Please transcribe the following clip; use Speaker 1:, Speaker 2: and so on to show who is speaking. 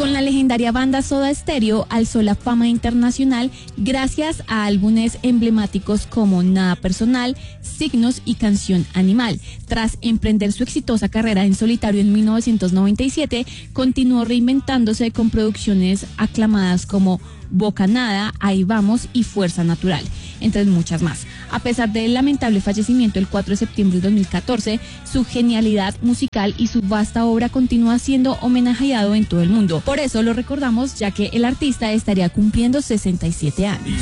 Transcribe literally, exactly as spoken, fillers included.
Speaker 1: Con la legendaria banda Soda Stereo alzó la fama internacional gracias a álbumes emblemáticos como Nada Personal, Signos y Canción Animal. Tras emprender su exitosa carrera en solitario en mil novecientos noventa y siete, continuó reinventándose con producciones aclamadas como Bocanada, Ahí Vamos y Fuerza Natural, entre muchas más. A pesar del lamentable fallecimiento el cuatro de septiembre de dos mil catorce, su genialidad musical y su vasta obra continúa siendo homenajeado en todo el mundo. Por eso lo recordamos, ya que el artista estaría cumpliendo sesenta y siete años.